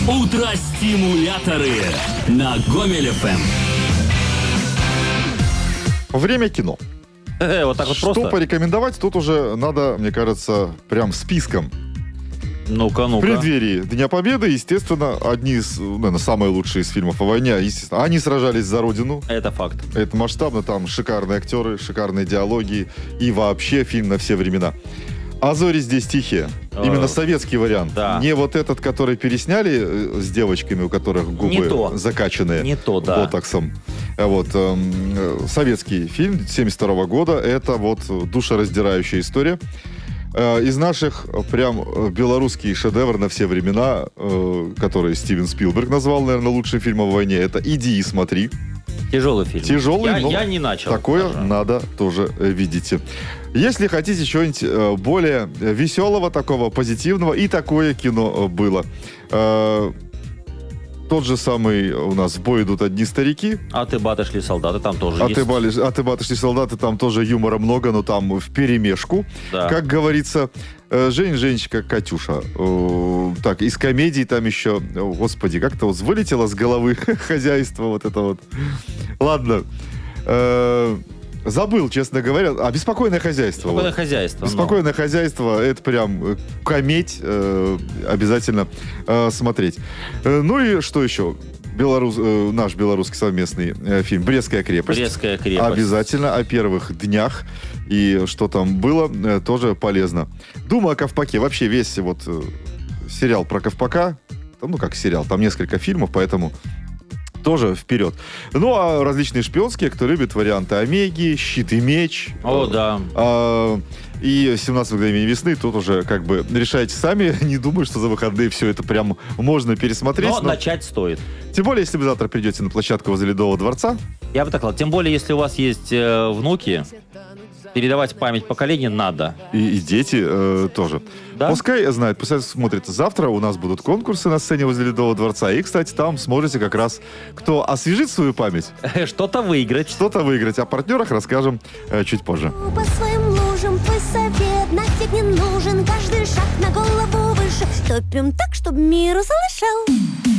Утро-стимуляторы на Гомель ФМ. Время кино. Вот так вот Что просто? порекомендовать, тут уже надо, мне кажется, прям списком. Ну-ка, В ну-ка. преддверии Дня Победы, естественно, одни из, наверное, самые лучшие из фильмов о войне. Естественно, они сражались за Родину. Это факт. Это масштабно, там шикарные актеры, шикарные диалоги и вообще фильм на все времена. «А зори здесь тихие». Именно советский вариант. Да. Не вот этот, который пересняли с девочками, у которых Не губы то. закачанные Не то, да. ботоксом. Вот. Советский фильм 1972 года. Это вот душераздирающая история. Из наших прям белорусский шедевр на все времена, который Стивен Спилберг назвал, наверное, лучшим фильмом о войне, это «Иди и смотри». Тяжелый фильм. Тяжелый, но я не начал. такое даже. надо тоже видеть. Если хотите чего-нибудь более веселого, такого позитивного, и такое кино было. Тот же самый у нас «В бой идут одни старики». А ты батышли солдаты, там тоже А есть. ты батышли солдаты, там тоже юмора много, но там вперемешку. Да. Как говорится, Женечка, Катюша. Так, из комедий там еще, господи, как-то вот вылетело с головы хозяйство вот это вот. Ладно. Забыл, честно говоря. «Беспокойное хозяйство». Беспокойное хозяйство. «Беспокойное хозяйство» — это прям кометь, обязательно смотреть. Ну и что еще? Наш белорусский совместный фильм «Брестская крепость». «Брестская крепость». Обязательно о первых днях. И что там было, тоже полезно. «Дума о Ковпаке». Вообще весь вот сериал про Ковпака. Ну, как сериал, там несколько фильмов, поэтому... тоже вперед. Ну, а различные шпионские, кто любит варианты «Омеги», «Щит и меч». О, да. И «17 мгновений весны», тут уже как бы решайте сами. Не думаю, что за выходные все это прям можно пересмотреть. Но начать стоит. Тем более, если вы завтра придете на площадку возле Ледового дворца. Я бы так сказал. Тем более, если у вас есть внуки, передавать память поколений надо. И дети тоже. Да? Пускай знают, пускай смотрят. Завтра у нас будут конкурсы на сцене возле Ледового дворца. И, кстати, там сможете как раз, кто освежит свою память, Что-то выиграть. что-то выиграть. О партнерах расскажем чуть позже. По своим лужам твой совет нафиг не нужен. Каждый шаг на голову выше. Топим так, чтобы мир услышал.